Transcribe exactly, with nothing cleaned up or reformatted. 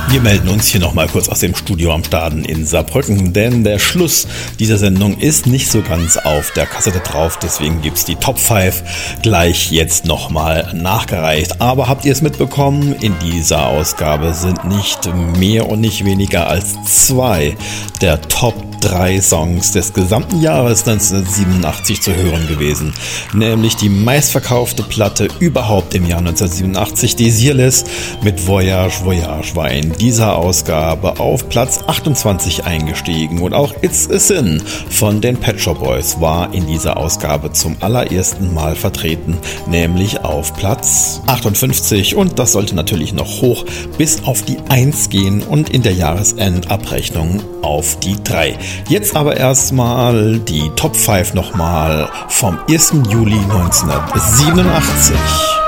Wir melden uns hier nochmal kurz aus dem Studio am Staden in Saarbrücken, denn der Schluss dieser Sendung ist nicht so ganz auf der Kassette drauf, deswegen gibt's die Top fünf gleich jetzt nochmal nachgereicht. Aber habt ihr es mitbekommen? In dieser Ausgabe sind nicht mehr und nicht weniger als zwei der Top drei Songs des gesamten Jahres neunzehnhundertsiebenundachtzig zu hören gewesen. Nämlich die meistverkaufte Platte überhaupt im Jahr neunzehnhundertsiebenundachtzig, Desireless mit Voyage Voyage, war in dieser Ausgabe auf Platz achtundzwanzig eingestiegen. Und auch It's a Sin von den Pet Shop Boys war in dieser Ausgabe zum allerersten Mal vertreten, nämlich auf Platz achtundfünfzig. Und das sollte natürlich noch hoch bis auf die eins gehen und in der Jahresendabrechnung auf die drei. Jetzt aber erstmal die Top fünf nochmal vom ersten Juli neunzehnhundertsiebenundachtzig.